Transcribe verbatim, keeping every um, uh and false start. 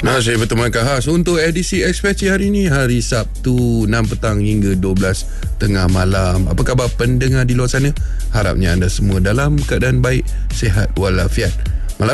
Nah, saya bertemankan khas untuk edisi Ekspresi hari ini, hari Sabtu enam petang hingga dua belas tengah malam. Apa khabar pendengar di luar sana? Harapnya anda semua dalam keadaan baik, sihat walafiat.